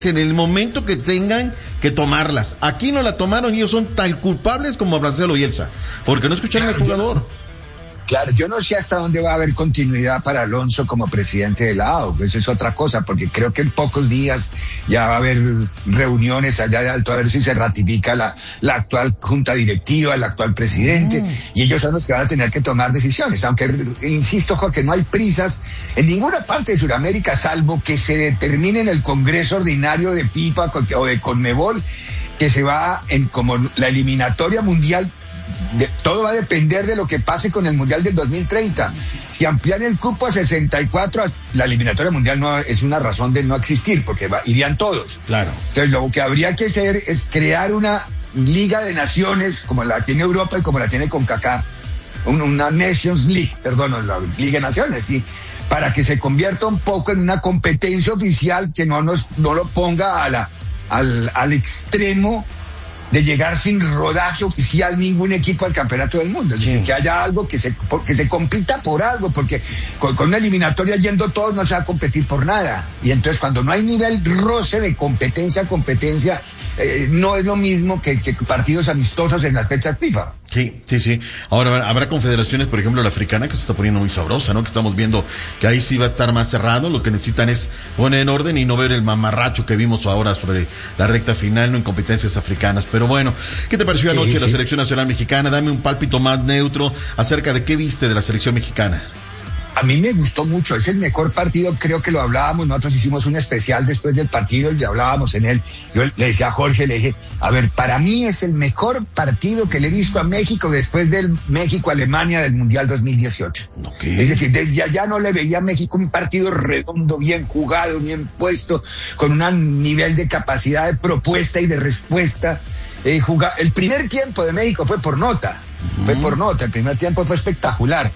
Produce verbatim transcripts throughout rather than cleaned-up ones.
en el momento que tengan que tomarlas. Aquí no la tomaron y ellos son tan culpables como Marcelo Bielsa, porque no escucharon al jugador. Yo, claro, yo no sé hasta dónde va a haber continuidad para Alonso como presidente de la A O, eso es otra cosa, porque creo que en pocos días ya va a haber reuniones allá de alto a ver si se ratifica la, la actual junta directiva, el actual presidente, mm. y ellos son los que van a tener que tomar decisiones, aunque, insisto, Jorge, no hay prisas en ninguna parte de Sudamérica, salvo que se determine en el Congreso Ordinario de FIFA o de Conmebol, que se va en como la eliminatoria mundial. De, todo va a depender de lo que pase con el Mundial del dos mil treinta. Si amplían el cupo a sesenta y cuatro, la eliminatoria mundial no es una razón de no existir, porque va, irían todos. Claro. Entonces lo que habría que hacer es crear una Liga de Naciones, como la tiene Europa y como la tiene CONCACAF, un, una Nations League, perdón, la Liga de Naciones, sí, para que se convierta un poco en una competencia oficial que no nos no lo ponga a la, al, al extremo de llegar sin rodaje oficial ningún equipo al campeonato del mundo. Es decir, sí. que haya algo que se, que se compita por algo, porque con, con una eliminatoria yendo todos no se va a competir por nada. Y entonces cuando no hay nivel roce de competencia a competencia, eh, no es lo mismo que, que partidos amistosos en las fechas FIFA. Sí, sí, sí. Ahora habrá confederaciones, por ejemplo la africana, que se está poniendo muy sabrosa, ¿no? Que estamos viendo que ahí sí va a estar más cerrado. Lo que necesitan es poner en orden y no ver el mamarracho que vimos ahora sobre la recta final, no en competencias africanas. Pero bueno, ¿qué te pareció anoche sí, sí. la selección nacional mexicana? Dame un pálpito más neutro acerca de qué viste de la selección mexicana. A mí me gustó mucho, es el mejor partido, creo que lo hablábamos, nosotros hicimos un especial después del partido y hablábamos en él. Yo le decía a Jorge, le dije, a ver, para mí es el mejor partido que le he visto a México después del México-Alemania del Mundial dos mil dieciocho. Okay. Es decir, desde allá no le veía a México un partido redondo, bien jugado, bien puesto, con un nivel de capacidad de propuesta y de respuesta. Eh, jugar... El primer tiempo de México fue por nota, uh-huh. fue por nota, el primer tiempo fue espectacular.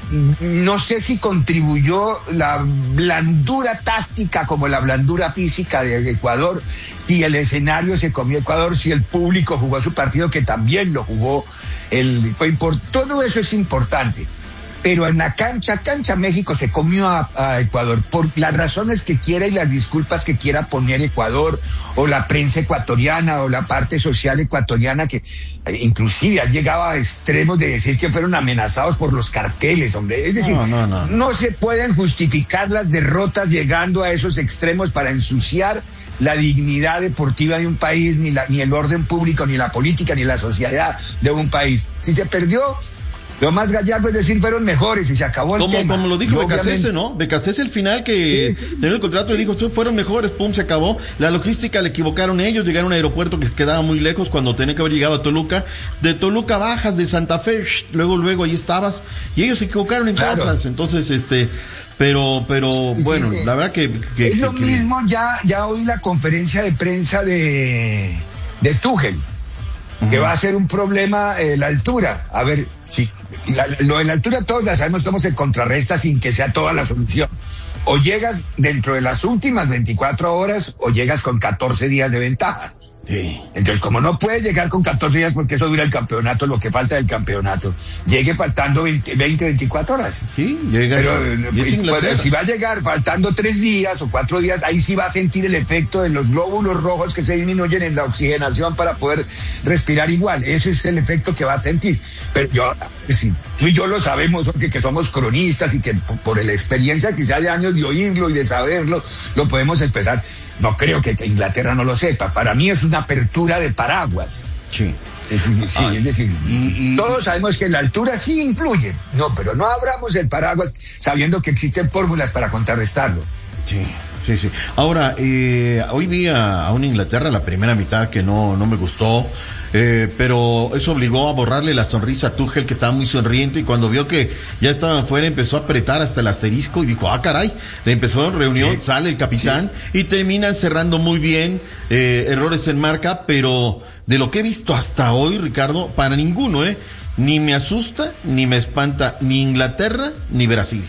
No sé si contribuyó la blandura táctica como la blandura física de Ecuador, si el escenario se comió Ecuador, si el público jugó su partido, que también lo jugó. El, todo eso es importante. Pero en la cancha, cancha México se comió a, a Ecuador por las razones que quiera y las disculpas que quiera poner Ecuador o la prensa ecuatoriana o la parte social ecuatoriana que eh, inclusive ha llegado a extremos de decir que fueron amenazados por los carteles, hombre. Es decir, no, no, no. no se pueden justificar las derrotas llegando a esos extremos para ensuciar la dignidad deportiva de un país, ni, la, ni el orden público, ni la política, ni la sociedad de un país. Si se perdió, lo más gallardo es decir, fueron mejores y se acabó el como, tema. Como lo dijo Becasese, ¿no? Becasese el final que sí, sí. tenía el contrato y dijo, fueron mejores, pum, se acabó. La logística le equivocaron ellos, llegaron a un aeropuerto que quedaba muy lejos cuando tenían que haber llegado a Toluca. De Toluca bajas, de Santa Fe, shh, luego, luego ahí estabas. Y ellos se equivocaron en claro. cosas. Entonces, este... Pero, pero, sí, bueno, sí, sí. la verdad que... que es que, lo que... mismo, ya, ya oí la conferencia de prensa de, de Tuchel, uh-huh. que va a ser un problema eh, la altura. A ver, sí. La, lo de la altura todos ya sabemos cómo se contrarresta sin que sea toda la solución. O llegas dentro de las últimas veinticuatro horas o llegas con catorce días de ventaja. Sí. Entonces, como no puede llegar con catorce días porque eso dura el campeonato, lo que falta del campeonato, llegue faltando veinte, veinticuatro horas. Sí, llega. Pero pues, si va a llegar faltando tres días o cuatro días, ahí sí va a sentir el efecto de los glóbulos rojos que se disminuyen en la oxigenación para poder respirar igual. Ese es el efecto que va a sentir. Pero yo, sí, tú y yo lo sabemos, porque que somos cronistas y que por la experiencia quizá de años de oírlo y de saberlo, lo podemos expresar. No creo que, que Inglaterra no lo sepa. Para mí es una apertura de paraguas. Sí. Es, sí, ah, es decir, y, y, todos sabemos que la altura sí influye. No, pero no abramos el paraguas sabiendo que existen fórmulas para contrarrestarlo. Sí. Sí, sí. Ahora, eh, hoy vi a, a una Inglaterra la primera mitad que no, no me gustó, eh, pero eso obligó a borrarle la sonrisa a Tuchel, que estaba muy sonriente, y cuando vio que ya estaban fuera empezó a apretar hasta el asterisco y dijo, ah, caray, le empezó en reunión, sí, sale el capitán sí. y terminan cerrando muy bien, eh, errores en marca, pero de lo que he visto hasta hoy, Ricardo, para ninguno, eh, ni me asusta, ni me espanta, ni Inglaterra, ni Brasil.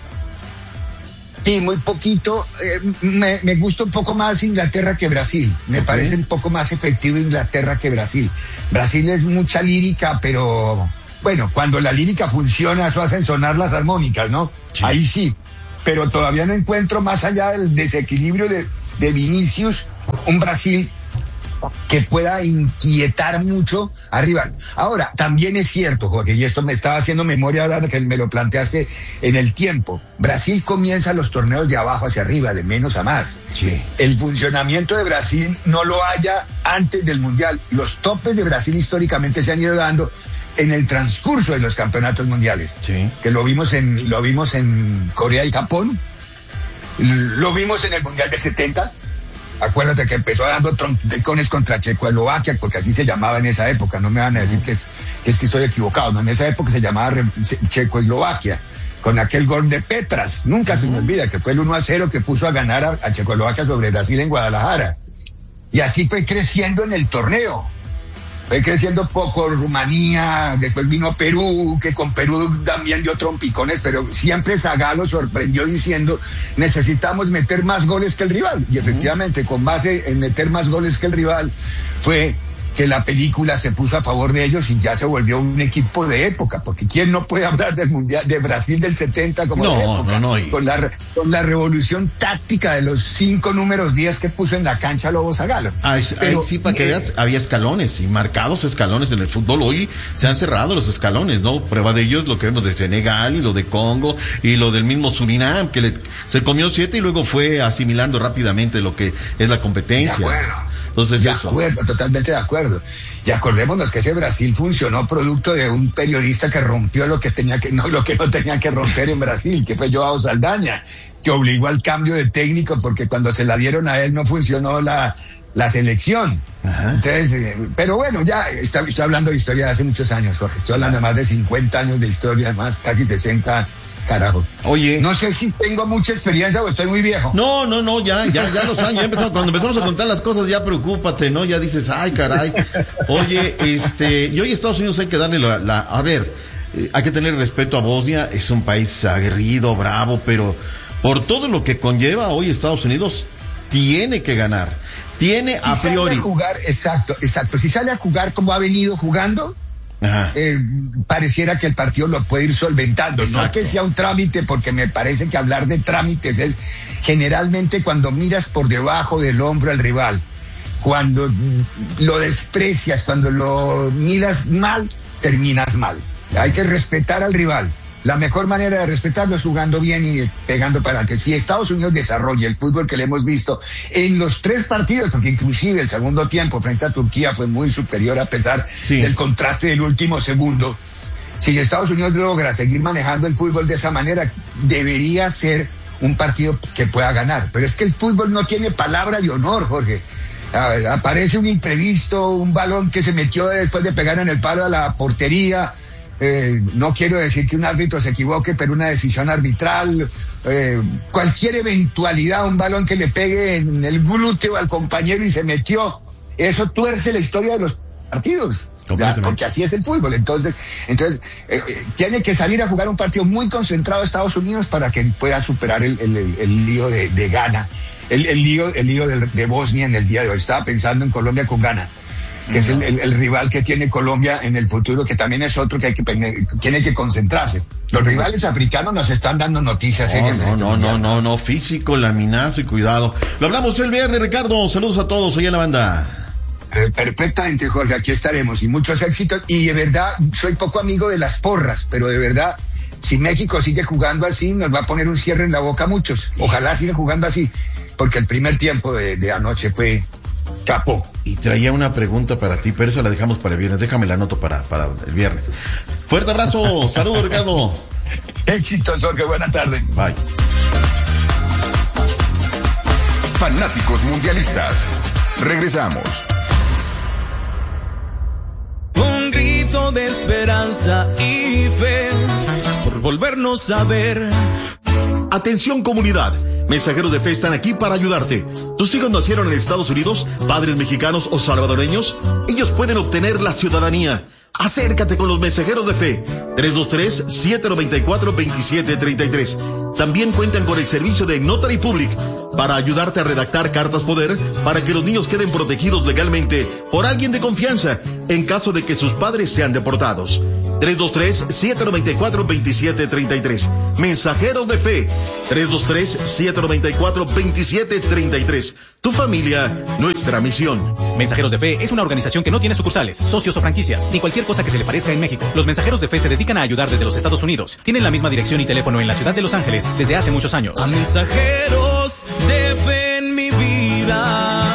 Sí, muy poquito. Eh, me, me gusta un poco más Inglaterra que Brasil. Me okay. parece un poco más efectivo Inglaterra que Brasil. Brasil es mucha lírica, pero bueno, cuando la lírica funciona, eso hacen sonar las armónicas, ¿no? Sí. Ahí sí. Pero todavía no encuentro, más allá del desequilibrio de, de Vinicius, un Brasil que pueda inquietar mucho arriba. Ahora, también es cierto, Jorge, y esto me estaba haciendo memoria ahora que me lo planteaste en el tiempo. Brasil comienza los torneos de abajo hacia arriba, de menos a más. Sí. El funcionamiento de Brasil no lo haya antes del Mundial. Los topes de Brasil históricamente se han ido dando en el transcurso de los campeonatos mundiales. Sí. Que lo vimos en, lo vimos en Corea y Japón, lo vimos en el Mundial del setenta. Acuérdate que empezó dando trompicones contra Checoslovaquia, porque así se llamaba en esa época. No me van a decir que es que, es que estoy equivocado. No, en esa época se llamaba Checoslovaquia, con aquel gol de Petras. Nunca se me olvida que fue el uno a cero que puso a ganar a, a Checoslovaquia sobre Brasil en Guadalajara. Y así fue creciendo en el torneo. Fue creciendo poco Rumanía, después vino Perú, que con Perú también dio trompicones, pero siempre Zagallo sorprendió diciendo, necesitamos meter más goles que el rival. Y efectivamente, con base en meter más goles que el rival, fue que la película se puso a favor de ellos y ya se volvió un equipo de época, porque ¿quién no puede hablar del Mundial de Brasil del setenta como no, de época? No, no, y... con, la, con la revolución táctica de los cinco números diez que puso en la cancha Lobo Zagallo. Ahí, ahí sí, para que eh, veas, había escalones y marcados escalones en el fútbol. Hoy se han cerrado los escalones, ¿no? Prueba de ello es lo que vemos de Senegal y lo de Congo y lo del mismo Surinam, que le, se comió siete y luego fue asimilando rápidamente lo que es la competencia. De acuerdo. Entonces, de eso. acuerdo, totalmente de acuerdo. Y acordémonos que ese Brasil funcionó producto de un periodista que rompió lo que tenía que, no, lo que no tenía que romper en Brasil, que fue Joao Saldaña, que obligó al cambio de técnico porque cuando se la dieron a él no funcionó la, la selección. Ajá. Entonces, eh, pero bueno, ya está, estoy hablando de historia de hace muchos años, Jorge. Estoy hablando de más de cincuenta años de historia, además casi sesenta. Carajo. Oye. No sé si tengo mucha experiencia o estoy muy viejo. No, no, no, ya, ya, ya los años, ya empezamos, cuando empezamos a contar las cosas, ya preocúpate, ¿no? Ya dices, ay, caray. Oye, este, y hoy Estados Unidos hay que darle la, la a ver, eh, hay que tener respeto a Bosnia, es un país aguerrido, bravo, pero por todo lo que conlleva hoy Estados Unidos, tiene que ganar. Tiene si a priori. Sale a jugar, exacto, exacto. Si sale a jugar como ha venido jugando, Eh, pareciera que el partido lo puede ir solventando. Exacto. No que sea un trámite, porque me parece que hablar de trámites es generalmente cuando miras por debajo del hombro al rival, cuando lo desprecias, cuando lo miras mal, terminas mal. Hay que respetar al rival. La mejor manera de respetarlo es jugando bien y pegando para adelante. Si Estados Unidos desarrolla el fútbol que le hemos visto en los tres partidos, porque inclusive el segundo tiempo frente a Turquía fue muy superior a pesar sí. del contraste del último segundo. Si Estados Unidos logra seguir manejando el fútbol de esa manera, debería ser un partido que pueda ganar. Pero es que el fútbol no tiene palabra y honor, Jorge. Aparece un imprevisto, un balón que se metió después de pegar en el palo a la portería. Eh, no quiero decir que un árbitro se equivoque, pero una decisión arbitral, eh, cualquier eventualidad, un balón que le pegue en el glúteo al compañero y se metió, eso tuerce la historia de los partidos, ¿ya? Porque así es el fútbol. Entonces, entonces eh, eh, tiene que salir a jugar un partido muy concentrado a Estados Unidos para que pueda superar el, el, el, el lío de, de Ghana, el, el lío, el lío de, de Bosnia en el día de hoy. Estaba pensando en Colombia con Ghana, que es el, el, el rival que tiene Colombia en el futuro, que también es otro que hay que tiene que concentrarse. Los rivales africanos nos están dando noticias serias. No, no, este no, no, no, no, físico, laminazo y cuidado. Lo hablamos el viernes, Ricardo. Saludos a todos, allá en la banda. Eh, perfectamente, Jorge, aquí estaremos y muchos éxitos. Y de verdad, soy poco amigo de las porras, pero de verdad, si México sigue jugando así, nos va a poner un cierre en la boca a muchos. Ojalá siga jugando así, porque el primer tiempo de, de anoche fue capó. Y traía una pregunta para ti, pero esa la dejamos para el viernes. Déjame la anoto para, para el viernes. Fuerte abrazo. Saludos, Ricardo. Éxitos, Jorge. Buenas tardes. Bye. Fanáticos mundialistas. Regresamos. Un grito de esperanza y fe por volvernos a ver. Atención, comunidad. Mensajeros de Fe están aquí para ayudarte. ¿Tus hijos nacieron en Estados Unidos, padres mexicanos o salvadoreños? Ellos pueden obtener la ciudadanía. Acércate con los Mensajeros de Fe. tres dos tres, siete nueve cuatro, dos siete tres tres. También cuentan con el servicio de Notary Public para ayudarte a redactar cartas poder para que los niños queden protegidos legalmente por alguien de confianza en caso de que sus padres sean deportados. tres dos tres, siete nueve cuatro, dos siete tres tres. Mensajeros de Fe, tres dos tres, siete nueve cuatro, dos siete tres tres. Tu familia, nuestra misión. Mensajeros de Fe es una organización que no tiene sucursales, socios o franquicias, ni cualquier cosa que se le parezca en México. Los Mensajeros de Fe se dedican a ayudar desde los Estados Unidos. Tienen la misma dirección y teléfono en la ciudad de Los Ángeles desde hace muchos años. A Mensajeros de Fe en mi vida.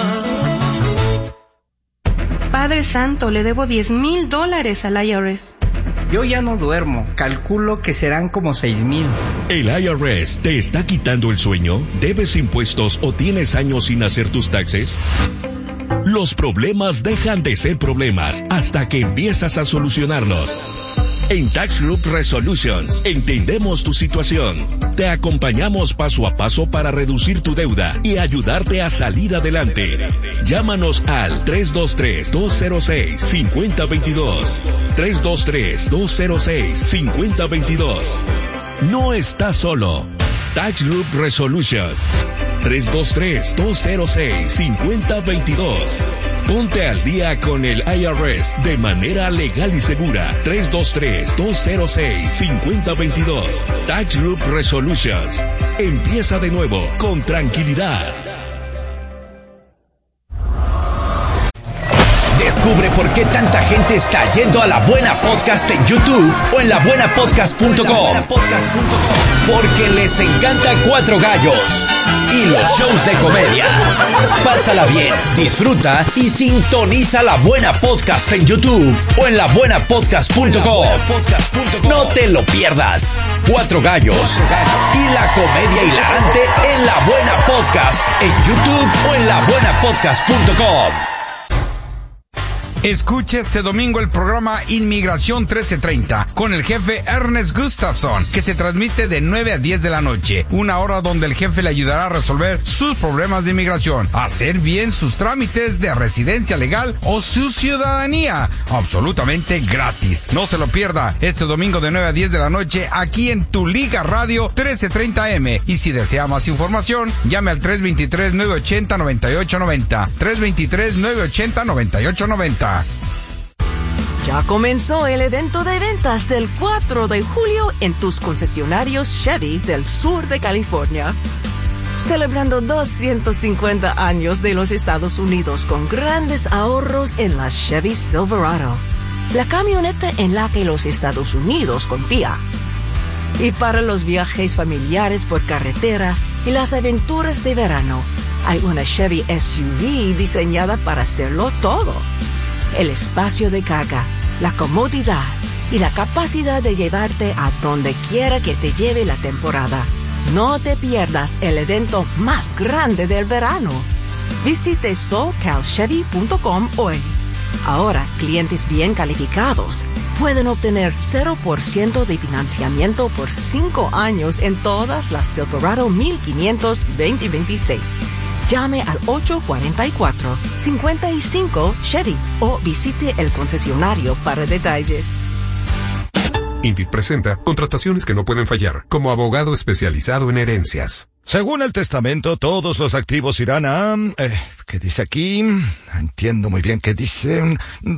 Padre Santo, le debo diez mil dólares al I R S. Yo ya no duermo. Calculo que serán como seis mil. ¿El I R S te está quitando el sueño? ¿Debes impuestos o tienes años sin hacer tus taxes? Los problemas dejan de ser problemas hasta que empiezas a solucionarlos. En Tax Group Resolutions entendemos tu situación. Te acompañamos paso a paso para reducir tu deuda y ayudarte a salir adelante. Llámanos al tres dos tres, dos cero seis, cinco cero dos dos. tres dos tres, dos cero seis, cinco cero dos dos. No estás solo. Tax Group Resolution. tres dos tres, dos cero seis, cinco cero dos dos. Ponte al día con el I R S de manera legal y segura. tres dos tres, dos cero seis, cinco cero dos dos. Tax Group Resolutions. Empieza de nuevo con tranquilidad. Descubre por qué tanta gente está yendo a La Buena Podcast en YouTube o en la buena podcast punto com. Porque les encanta Cuatro Gallos y los shows de comedia. Pásala bien, disfruta y sintoniza La Buena Podcast en YouTube o en la buena podcast punto com. No te lo pierdas. Cuatro Gallos y la comedia hilarante en La Buena Podcast en YouTube o en la buena podcast punto com. Escucha este domingo el programa Inmigración trece treinta con el jefe Ernest Gustafson, que se transmite de nueve a diez de la noche, una hora donde el jefe le ayudará a resolver sus problemas de inmigración, hacer bien sus trámites de residencia legal o su ciudadanía, absolutamente gratis. No se lo pierda este domingo de nueve a diez de la noche aquí en Tu Liga Radio trece treinta M. Y si desea más información, llame al tres dos tres, nueve ocho cero, nueve ocho nueve cero, tres dos tres, nueve ocho cero, nueve ocho nueve cero. Ya comenzó el evento de ventas del cuatro de julio en tus concesionarios Chevy del sur de California. Celebrando doscientos cincuenta años de los Estados Unidos con grandes ahorros en la Chevy Silverado, la camioneta en la que los Estados Unidos confía. Y para los viajes familiares por carretera y las aventuras de verano, hay una Chevy S U V diseñada para hacerlo todo. El espacio de carga, la comodidad y la capacidad de llevarte a donde quiera que te lleve la temporada. No te pierdas el evento más grande del verano. Visite socal chevy punto com hoy. Ahora, clientes bien calificados pueden obtener cero por ciento de financiamiento por cinco años en todas las Silverado mil quinientos veinte veintiséis. Llame al ocho cuatro cuatro, cinco cinco Chevy o visite el concesionario para detalles. Indeed presenta contrataciones que no pueden fallar como abogado especializado en herencias. Según el testamento, todos los activos irán a... Eh, ¿Qué dice aquí? Entiendo muy bien qué dice...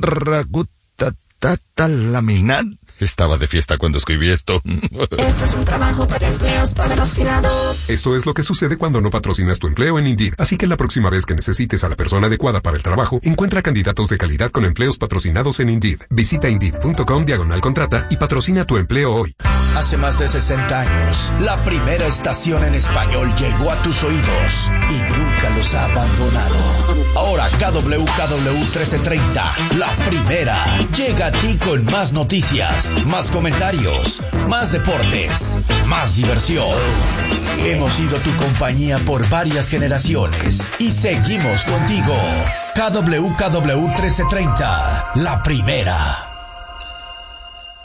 Ragutatalaminat. Estaba de fiesta cuando escribí esto. Esto es un trabajo para empleos patrocinados. Esto es lo que sucede cuando no patrocinas tu empleo en Indeed. Así que la próxima vez que necesites a la persona adecuada para el trabajo, encuentra candidatos de calidad con empleos patrocinados en Indeed. Visita indeed punto com diagonal contrata y patrocina tu empleo hoy. Hace más de sesenta años, la primera estación en español llegó a tus oídos y nunca los ha abandonado. Ahora K W K W trece treinta, la primera, llega a ti con más noticias, más comentarios, más deportes, más diversión. Hemos sido tu compañía por varias generaciones y seguimos contigo. K W K W trece treinta, la primera.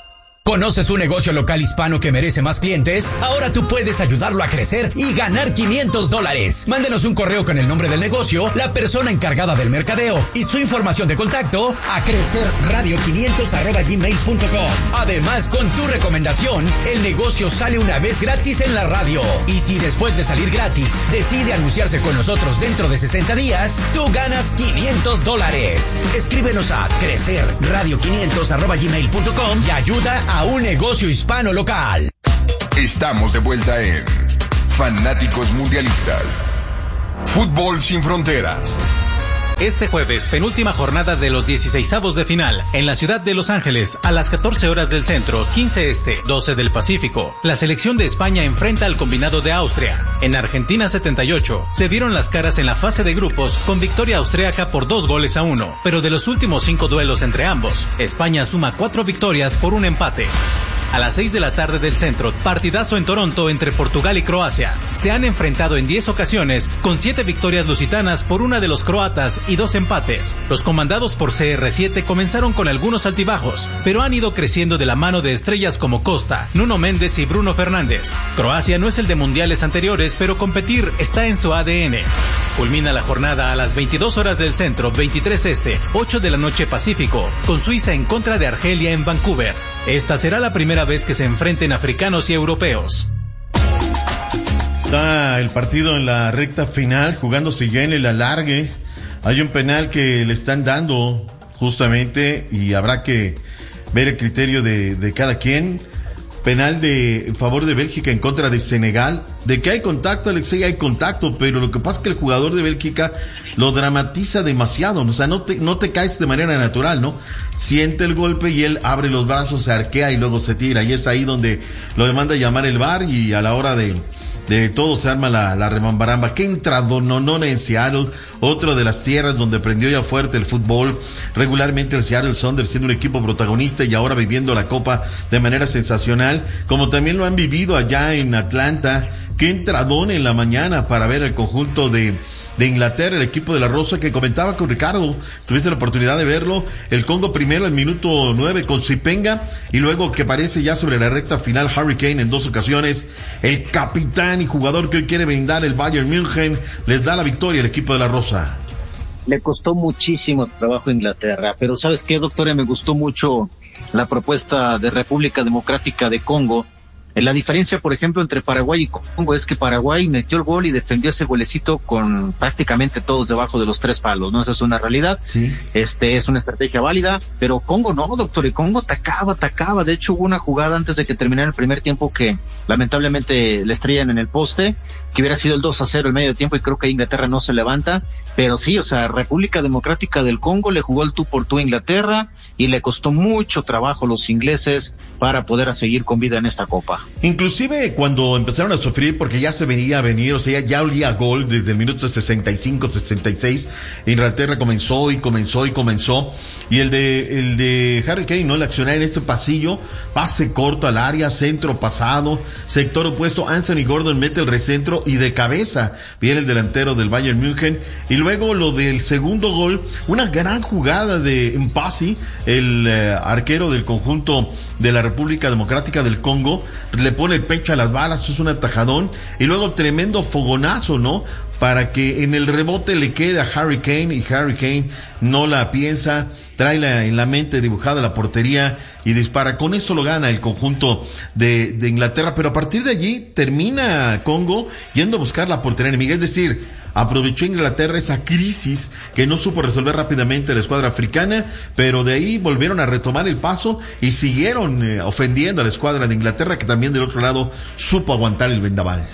¿Conoces un negocio local hispano que merece más clientes? Ahora tú puedes ayudarlo a crecer y ganar quinientos dólares. Mándenos un correo con el nombre del negocio, la persona encargada del mercadeo y su información de contacto a crecerradio quinientos arroba gmail punto com. Además, con tu recomendación, el negocio sale una vez gratis en la radio. Y si después de salir gratis decide anunciarse con nosotros dentro de sesenta días, tú ganas quinientos dólares. Escríbenos a crecerradio quinientos arroba gmail punto com y ayuda a a un negocio hispano local. Estamos de vuelta en Fanáticos Mundialistas. Fútbol sin fronteras. Este jueves, penúltima jornada de los dieciseisavos de final, en la ciudad de Los Ángeles, a las catorce horas del centro, quince este, doce del Pacífico, la selección de España enfrenta al combinado de Austria. En Argentina setenta y ocho, se vieron las caras en la fase de grupos con victoria austríaca por dos goles a uno, pero de los últimos cinco duelos entre ambos, España suma cuatro victorias por un empate. A las seis de la tarde del centro, partidazo en Toronto entre Portugal y Croacia. Se han enfrentado en diez ocasiones, con siete victorias lusitanas por una de los croatas y dos empates. Los comandados por C R siete comenzaron con algunos altibajos, pero han ido creciendo de la mano de estrellas como Costa, Nuno Méndez y Bruno Fernández. Croacia no es el de mundiales anteriores, pero competir está en su A D N. Culmina la jornada a las veintidós horas del centro, veintitrés este, ocho de la noche Pacífico, con Suiza en contra de Argelia en Vancouver. Esta será la primera vez que se enfrenten africanos y europeos. Está el partido en la recta final, jugándose ya en el alargue. Hay un penal que le están dando justamente y habrá que ver el criterio de, de cada quien. Penal de en favor de Bélgica en contra de Senegal. De que hay contacto, Alexei, hay contacto, pero lo que pasa es que el jugador de Bélgica lo dramatiza demasiado, o sea, no te, no te caes de manera natural, ¿no? Siente el golpe y él abre los brazos, se arquea y luego se tira, y es ahí donde lo demanda llamar el V A R, y a la hora de, de todo se arma la, la remambaramba. Que entra Dononone en Seattle, otro de las tierras donde prendió ya fuerte el fútbol, regularmente el Seattle Sounders siendo un equipo protagonista y ahora viviendo la Copa de manera sensacional, como también lo han vivido allá en Atlanta. Que entradón en la mañana para ver el conjunto de de Inglaterra, el equipo de la Rosa, que comentaba con Ricardo, tuviste la oportunidad de verlo, el Congo primero al minuto nueve con Zipenga, y luego que aparece ya sobre la recta final Harry Kane en dos ocasiones, el capitán y jugador que hoy quiere brindar el Bayern München, les da la victoria al equipo de la Rosa. Le costó muchísimo trabajo a Inglaterra, pero ¿sabes qué, doctora? Me gustó mucho la propuesta de República Democrática de Congo. La diferencia, por ejemplo, entre Paraguay y Congo es que Paraguay metió el gol y defendió ese golecito con prácticamente todos debajo de los tres palos, ¿no? Esa es una realidad. Sí. Este, es una estrategia válida, pero Congo no, doctor, y Congo atacaba, atacaba. De hecho, hubo una jugada antes de que terminara el primer tiempo que lamentablemente le estrellan en el poste, que hubiera sido el dos a cero el medio tiempo, y creo que Inglaterra no se levanta. Pero sí, o sea, República Democrática del Congo le jugó el tú por tú a Inglaterra y le costó mucho trabajo a los ingleses para poder seguir con vida en esta copa. Inclusive cuando empezaron a sufrir, porque ya se venía a venir, o sea, ya olía gol desde el minuto sesenta y cinco, sesenta y seis, Inglaterra comenzó y comenzó y comenzó, y el de el de Harry Kane, ¿no? El accionar en este pasillo, pase corto al área, centro pasado, sector opuesto, Anthony Gordon mete el recentro y de cabeza viene el delantero del Bayern München, y luego lo del segundo gol, una gran jugada de Mpasi, el eh, arquero del conjunto de la República Democrática del Congo, le pone el pecho a las balas, es un atajadón, y luego tremendo fogonazo, ¿no? Para que en el rebote le quede a Harry Kane, y Harry Kane no la piensa, trae la, en la mente dibujada la portería y dispara. Con eso lo gana el conjunto de, de Inglaterra, pero a partir de allí termina Congo yendo a buscar la portería enemiga, es decir, aprovechó Inglaterra esa crisis que no supo resolver rápidamente la escuadra africana, pero de ahí volvieron a retomar el paso y siguieron eh, ofendiendo a la escuadra de Inglaterra, que también del otro lado supo aguantar el vendaval.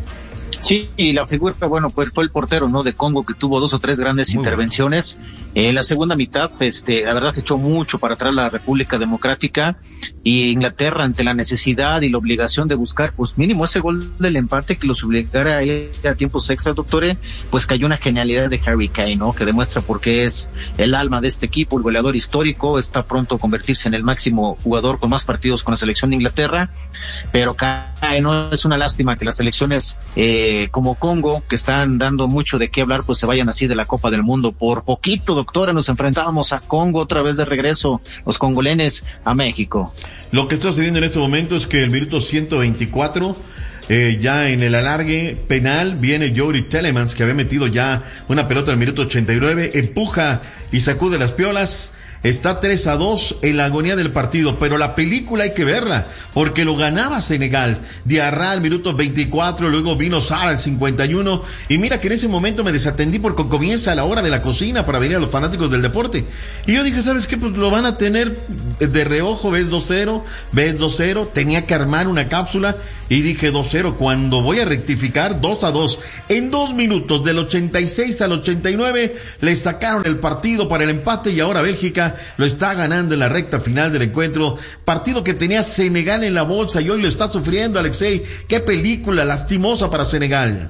Sí, y la figura, bueno, pues fue el portero, ¿no? De Congo, que tuvo dos o tres grandes Muy intervenciones. En eh, la segunda mitad, este, la verdad se echó mucho para atrás la República Democrática, y Inglaterra, ante la necesidad y la obligación de buscar, pues mínimo ese gol del empate que los obligara a ir a tiempos extra, doctores, pues cayó una genialidad de Harry Kane, ¿no? Que demuestra por qué es el alma de este equipo, el goleador histórico, está pronto a convertirse en el máximo jugador con más partidos con la selección de Inglaterra, pero cae, ¿no? Es una lástima que las selecciones, eh, que como Congo, que están dando mucho de qué hablar, pues se vayan así de la Copa del Mundo. Por poquito, doctora, nos enfrentábamos a Congo otra vez de regreso, los congolenes a México. Lo que está sucediendo en este momento es que el minuto ciento veinticuatro, eh, ya en el alargue penal, viene Yuri Telemans, que había metido ya una pelota al minuto ochenta y nueve, empuja y sacude las piolas. Está tres a dos en la agonía del partido, pero la película hay que verla, porque lo ganaba Senegal. Diarra al minuto veinticuatro, luego vino Sara al cincuenta y uno, y mira que en ese momento me desatendí porque comienza la hora de la cocina para venir a los fanáticos del deporte. Y yo dije, ¿sabes qué? Pues lo van a tener de reojo, ves dos cero, ves dos cero, tenía que armar una cápsula, y dije dos cero, cuando voy a rectificar, dos a dos. En dos minutos, del ochenta y seis al ochenta y nueve, le sacaron el partido para el empate, y ahora Bélgica lo está ganando en la recta final del encuentro. Partido que tenía Senegal en la bolsa y hoy lo está sufriendo, Alexei. Qué película lastimosa para Senegal.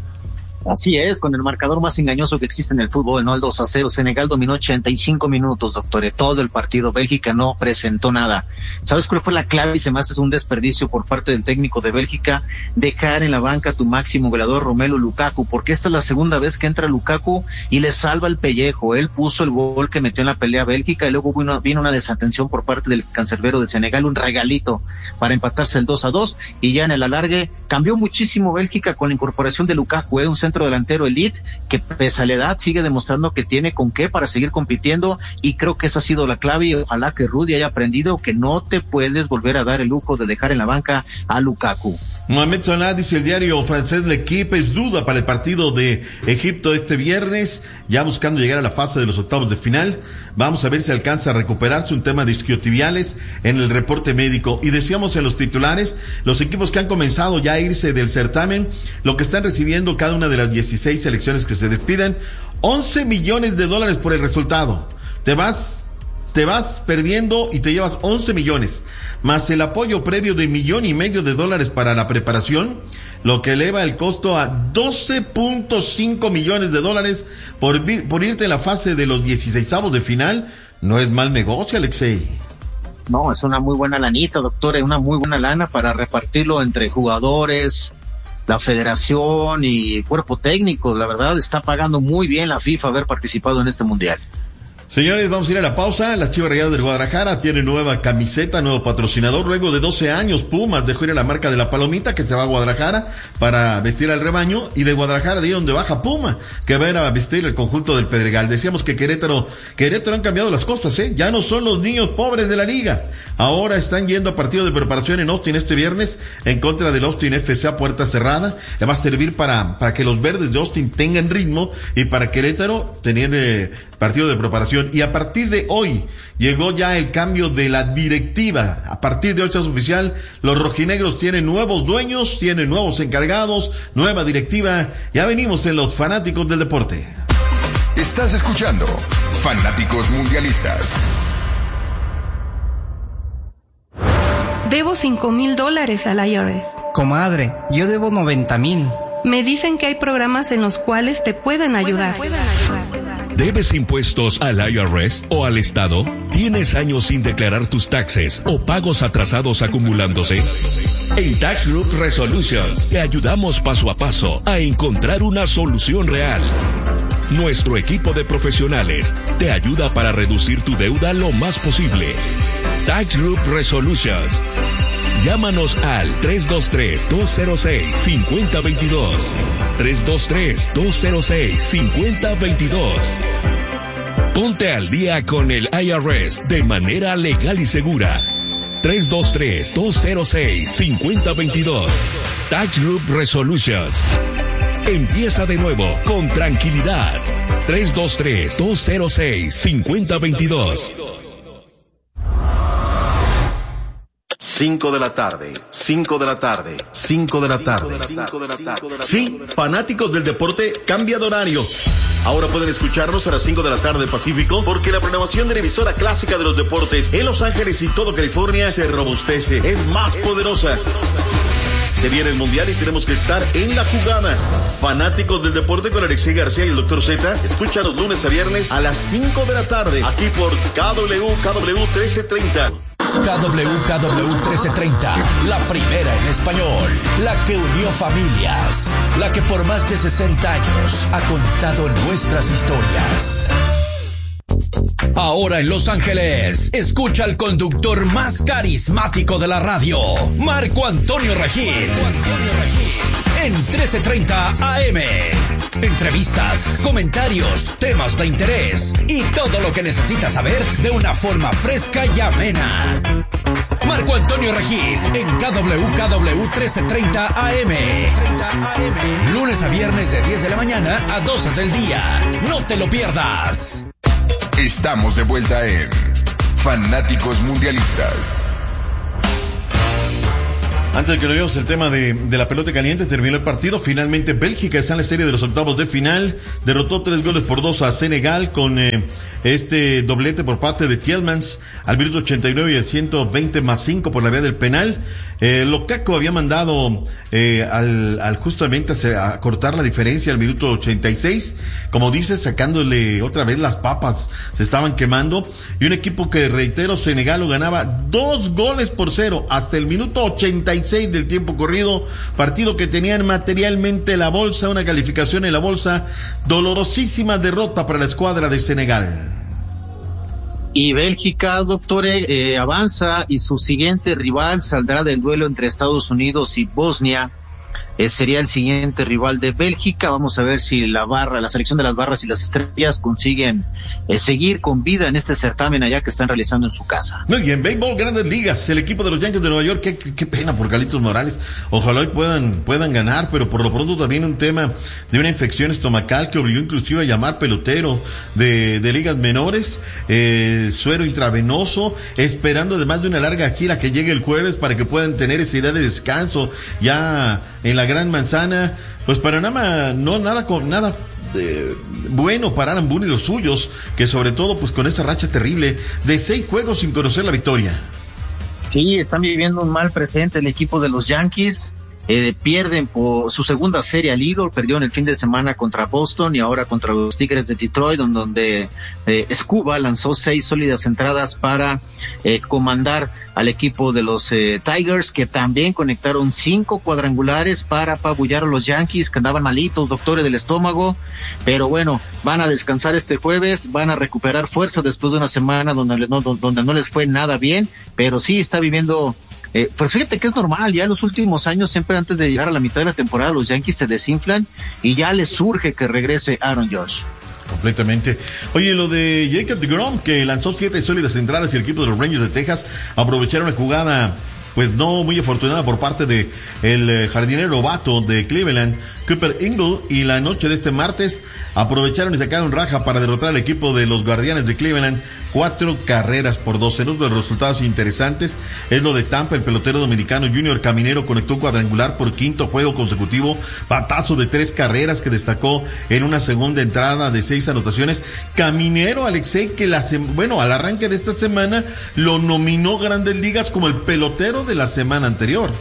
Así es, con el marcador más engañoso que existe en el fútbol, ¿no? El dos a cero. Senegal dominó ochenta y cinco minutos, doctor, de todo el partido. Bélgica no presentó nada. ¿Sabes cuál fue la clave? Y se me hace un desperdicio por parte del técnico de Bélgica, dejar en la banca a tu máximo goleador Romelu Lukaku, porque esta es la segunda vez que entra Lukaku y le salva el pellejo. Él puso el gol que metió en la pelea a Bélgica, y luego vino, vino una desatención por parte del cancerbero de Senegal, un regalito para empatarse el dos a dos, y ya en el alargue cambió muchísimo Bélgica con la incorporación de Lukaku, ¿eh? Un centro delantero elite que pese a la edad sigue demostrando que tiene con qué para seguir compitiendo, y creo que esa ha sido la clave, y ojalá que Rudy haya aprendido que no te puedes volver a dar el lujo de dejar en la banca a Lukaku. Mohamed Salah, dice el diario francés L'Equipe, es duda para el partido de Egipto este viernes, ya buscando llegar a la fase de los octavos de final. Vamos a ver si alcanza a recuperarse, un tema de isquiotibiales en el reporte médico. Y decíamos en los titulares, los equipos que han comenzado ya a irse del certamen, lo que están recibiendo cada una de las dieciséis selecciones que se despiden, once millones de dólares por el resultado. Te vas, te vas perdiendo y te llevas once millones, más el apoyo previo de millón y medio de dólares para la preparación, lo que eleva el costo a doce punto cinco millones de dólares por, por irte en la fase de los dieciseisavos de final. No es mal negocio, Alexei. No, es una muy buena lanita, doctor, es una muy buena lana para repartirlo entre jugadores, la federación y cuerpo técnico. La verdad está pagando muy bien la FIFA haber participado en este mundial. Señores, vamos a ir a la pausa. Las Chivas Rayadas del Guadalajara tienen nueva camiseta, nuevo patrocinador. Luego de doce años, Pumas dejó ir a la marca de la Palomita, que se va a Guadalajara para vestir al rebaño, y de Guadalajara dieron de baja Puma, que va a ir a vestir el conjunto del Pedregal. Decíamos que Querétaro, Querétaro han cambiado las cosas, ¿eh? Ya no son los niños pobres de la liga. Ahora están yendo a partido de preparación en Austin este viernes, en contra del Austin F C a puerta cerrada. Le va a servir para, para que los verdes de Austin tengan ritmo, y para Querétaro tener eh, partido de preparación. Y a partir de hoy llegó ya el cambio de la directiva. A partir de hoy es oficial, los rojinegros tienen nuevos dueños, tienen nuevos encargados, nueva directiva. Ya venimos en los fanáticos del deporte. Estás escuchando Fanáticos Mundialistas. Debo cinco mil dólares al I R S. Comadre, yo debo noventa mil. Me dicen que hay programas en los cuales te pueden ayudar. ¿Debes impuestos al I R S o al Estado? ¿Tienes años sin declarar tus taxes o pagos atrasados acumulándose? En Tax Group Resolutions te ayudamos paso a paso a encontrar una solución real. Nuestro equipo de profesionales te ayuda para reducir tu deuda lo más posible. Tax Group Resolutions. Llámanos al tres dos tres, dos cero seis, cinco cero dos dos. tres dos tres, dos cero seis, cinco cero dos dos. Ponte al día con el I R S de manera legal y segura. tres dos tres, dos cero seis, cinco cero dos dos. Tax Group Resolutions. Empieza de nuevo con tranquilidad. tres dos tres, dos cero seis, cinco cero dos dos. cinco de la tarde, cinco de la tarde, cinco de la tarde. Sí, fanáticos del deporte, cambia de horario. Ahora pueden escucharnos a las cinco de la tarde Pacífico, porque la programación de la emisora clásica de los deportes en Los Ángeles y todo California se robustece, es más poderosa. Se viene el Mundial y tenemos que estar en la jugada. Fanáticos del deporte con Alexei García y el doctor Z, escucha los lunes a viernes a las cinco de la tarde, aquí por K W K W trece treinta. K W K W trece treinta, la primera en español, la que unió familias, la que por más de sesenta años ha contado nuestras historias. Ahora en Los Ángeles, escucha al conductor más carismático de la radio, Marco Antonio Regil. En trece treinta A M. Entrevistas, comentarios, temas de interés y todo lo que necesitas saber de una forma fresca y amena. Marco Antonio Regil en K W K W trece treinta A M. Lunes a viernes de diez de la mañana a doce del día. No te lo pierdas. Estamos de vuelta en Fanáticos Mundialistas. Antes de que nos veamos el tema de, de la pelota caliente, terminó el partido. Finalmente Bélgica está en la serie de los octavos de final. Derrotó tres goles por dos a Senegal con eh, este doblete por parte de Tielemans al minuto ochenta y nueve y el ciento veinte más cinco por la vía del penal. Eh, Lukaku había mandado eh, al, al justamente a, a cortar la diferencia al minuto ochenta y seis. Como dices, sacándole otra vez las papas, se estaban quemando. Y un equipo que, reitero, Senegal lo ganaba dos goles por cero hasta el minuto ochenta y seis del tiempo corrido. Partido que tenían materialmente la bolsa, una calificación en la bolsa. Dolorosísima derrota para la escuadra de Senegal. Y Bélgica, doctor, eh, avanza y su siguiente rival saldrá del duelo entre Estados Unidos y Bosnia. Eh, sería el siguiente rival de Bélgica. Vamos a ver si la barra, la selección de las barras y las estrellas consiguen eh, seguir con vida en este certamen allá que están realizando en su casa. Muy bien, béisbol, Grandes Ligas, el equipo de los Yankees de Nueva York, qué, qué, qué pena por Carlitos Morales. Ojalá hoy puedan, puedan ganar, pero por lo pronto también un tema de una infección estomacal que obligó inclusive a llamar pelotero de, de ligas menores, eh, suero intravenoso, esperando además de una larga gira que llegue el jueves para que puedan tener esa idea de descanso ya en la Gran Manzana. Pues para nada, no nada con nada eh, bueno para Aaron Boone y los suyos, que sobre todo pues con esa racha terrible de seis juegos sin conocer la victoria. Sí, están viviendo un mal presente el equipo de los Yankees. Eh, pierden por su segunda serie al hilo, perdieron el fin de semana contra Boston y ahora contra los Tigres de Detroit, donde, donde eh, Scuba lanzó seis sólidas entradas para eh, comandar al equipo de los eh, Tigers, que también conectaron cinco cuadrangulares para apabullar a los Yankees, que andaban malitos, doctores del estómago, pero bueno, van a descansar este jueves, van a recuperar fuerza después de una semana donde no, donde no les fue nada bien, pero sí está viviendo. Eh, pero fíjate que es normal, ya en los últimos años, siempre antes de llegar a la mitad de la temporada, los Yankees se desinflan y ya les surge que regrese Aaron Judge. Completamente. Oye, lo de Jacob deGrom, que lanzó siete sólidas entradas y el equipo de los Rangers de Texas aprovecharon una jugada pues no muy afortunada por parte de el jardinero novato de Cleveland, Cooper Ingle, y la noche de este martes aprovecharon y sacaron raja para derrotar al equipo de los Guardianes de Cleveland, cuatro carreras por dos. En uno de los resultados interesantes es lo de Tampa. El pelotero dominicano Junior Caminero conectó un cuadrangular por quinto juego consecutivo, batazo de tres carreras que destacó en una segunda entrada de seis anotaciones. Caminero, Alexei, que la bueno, al arranque de esta semana lo nominó Grandes Ligas como el pelotero de la semana anterior.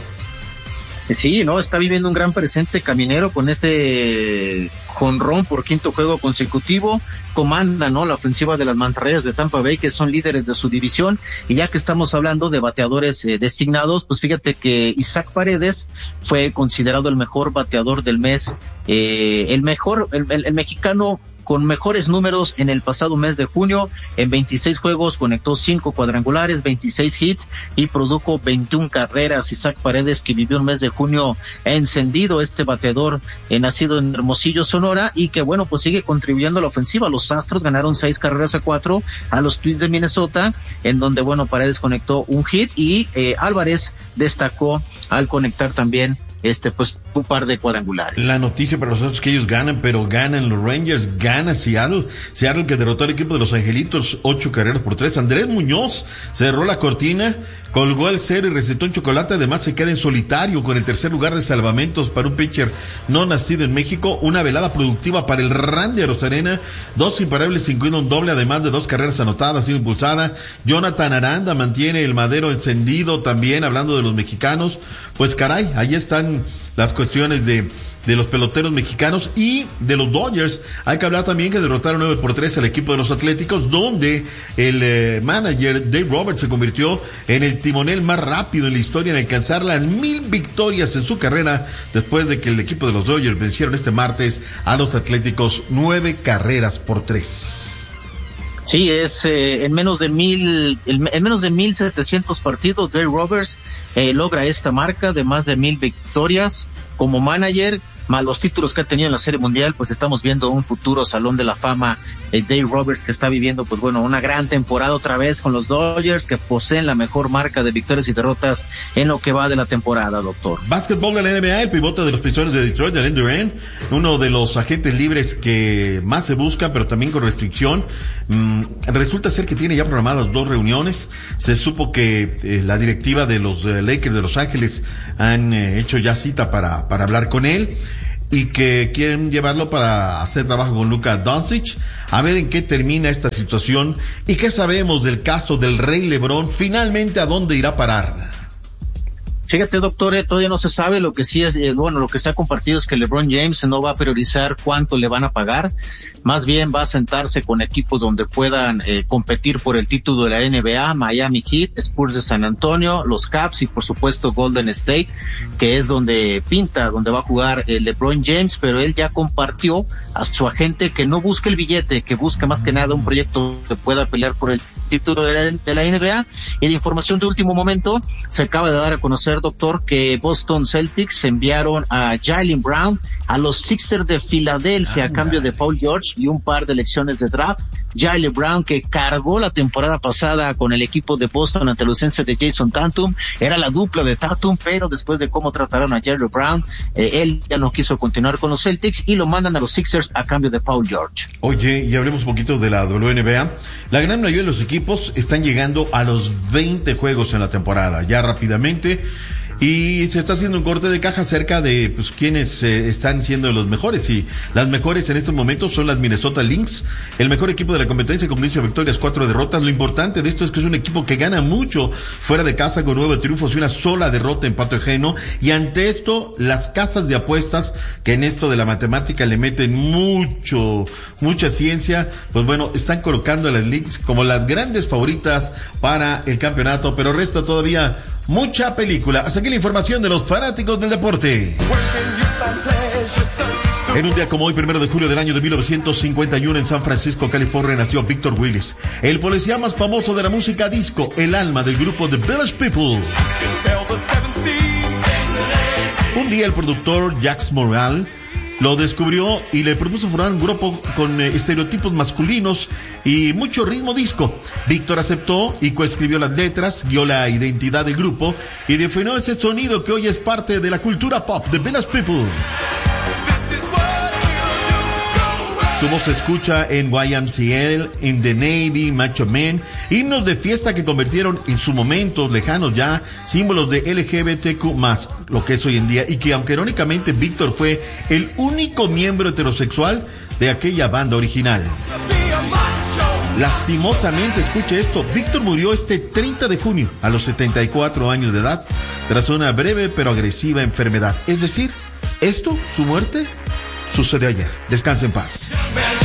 Sí, no, está viviendo un gran presente Caminero con este jonrón por quinto juego consecutivo. Comanda, ¿no?, la ofensiva de las Mantarrayas de Tampa Bay, que son líderes de su división. Y ya que estamos hablando de bateadores eh, designados, pues fíjate que Isaac Paredes fue considerado el mejor bateador del mes, eh, el mejor, el, el, el mexicano con mejores números en el pasado mes de junio. En veintiséis juegos conectó cinco cuadrangulares, veintiséis hits y produjo veintiuna carreras. Isaac Paredes, que vivió un mes de junio encendido, este bateador eh, nacido en Hermosillo, Sonora, y que bueno, pues sigue contribuyendo a la ofensiva. Los Astros ganaron seis carreras a cuatro a los Twins de Minnesota, en donde bueno, Paredes conectó un hit y eh, Álvarez destacó al conectar también este pues un par de cuadrangulares. La noticia para nosotros es que ellos ganan, pero ganan los Rangers, gana Seattle, Seattle que derrotó al equipo de los Angelitos ocho carreras por tres. Andrés Muñoz cerró la cortina, colgó el cero y recetó un chocolate. Además se queda en solitario con el tercer lugar de salvamentos para un pitcher no nacido en México. Una velada productiva para el Randy Arozarena, dos imparables incluido un doble, además de dos carreras anotadas y impulsada. Jonathan Aranda mantiene el madero encendido también, hablando de los mexicanos. Pues caray, ahí están las cuestiones de de los peloteros mexicanos y de los Dodgers. Hay que hablar también que derrotaron nueve por tres al equipo de los Atléticos, donde el eh, manager Dave Roberts se convirtió en el timonel más rápido en la historia en alcanzar las mil victorias en su carrera, después de que el equipo de los Dodgers vencieron este martes a los Atléticos nueve carreras por tres. Sí, es eh, en menos de mil, en menos de mil setecientos partidos, Dave Roberts eh, logra esta marca de más de mil victorias como manager, más los títulos que ha tenido en la Serie Mundial. Pues estamos viendo un futuro Salón de la Fama, eh, Dave Roberts, que está viviendo, pues bueno, una gran temporada otra vez con los Dodgers, que poseen la mejor marca de victorias y derrotas en lo que va de la temporada, doctor. Básquetbol de la N B A, el pivote de los Pistons de Detroit, Jalen Duren, uno de los agentes libres que más se busca, pero también con restricción. Mm, resulta ser que tiene ya programadas dos reuniones. Se supo que eh, la directiva de los eh, Lakers de Los Ángeles han eh, hecho ya cita para, para hablar con él, y que quieren llevarlo para hacer trabajo con Luka Doncic, a ver en qué termina esta situación y qué sabemos del caso del Rey LeBron, finalmente a dónde irá a parar. Fíjate, doctor, eh, todavía no se sabe. Lo que sí es, eh, bueno, lo que se ha compartido es que LeBron James no va a priorizar cuánto le van a pagar, más bien va a sentarse con equipos donde puedan eh, competir por el título de la N B A, Miami Heat, Spurs de San Antonio, los Caps y por supuesto Golden State, que es donde pinta, donde va a jugar eh, LeBron James, pero él ya compartió a su agente que no busque el billete, que busque más que nada un proyecto que pueda pelear por el título de la, de la N B A. Y de información de último momento, se acaba de dar a conocer, doctor, que Boston Celtics enviaron a Jaylen Brown a los Sixers de Filadelfia a cambio de Paul George y un par de elecciones de draft. Jaylen Brown, que cargó la temporada pasada con el equipo de Boston ante la ausencia de Jason Tatum, era la dupla de Tatum, pero después de cómo trataron a Jaylen Brown, eh, él ya no quiso continuar con los Celtics y lo mandan a los Sixers a cambio de Paul George. Oye, y hablemos un poquito de la W N B A. La gran mayoría de los equipos están llegando a los veinte juegos en la temporada, ya rápidamente. Y se está haciendo un corte de caja acerca de pues quienes eh, están siendo los mejores, y las mejores en estos momentos son las Minnesota Lynx, el mejor equipo de la competencia con quince victorias, cuatro derrotas. Lo importante de esto es que es un equipo que gana mucho fuera de casa, con nueve triunfos y una sola derrota, empate ajeno. Y ante esto, las casas de apuestas, que en esto de la matemática le meten mucho, mucha ciencia, pues bueno, están colocando a las Lynx como las grandes favoritas para el campeonato, pero resta todavía mucha película. Hasta aquí la información de los fanáticos del deporte. En un día como hoy, primero de julio del año de mil novecientos cincuenta y uno, en San Francisco, California, nació Victor Willis, el policía más famoso de la música disco, el alma del grupo The Village People. Un día el productor Jacques Moral lo descubrió y le propuso formar un grupo con eh, estereotipos masculinos y mucho ritmo disco. Víctor aceptó y coescribió las letras, guió la identidad del grupo y definió ese sonido que hoy es parte de la cultura pop de Village People. Su voz se escucha en Y M C A, en The Navy, Macho Man, himnos de fiesta que convirtieron en su momento lejanos ya símbolos de L G B T Q más, lo que es hoy en día, y que aunque irónicamente Víctor fue el único miembro heterosexual de aquella banda original. Lastimosamente, escuche esto, Víctor murió este treinta de junio a los setenta y cuatro años de edad tras una breve pero agresiva enfermedad. Es decir, esto, su muerte, sucedió ayer. Descanse en paz.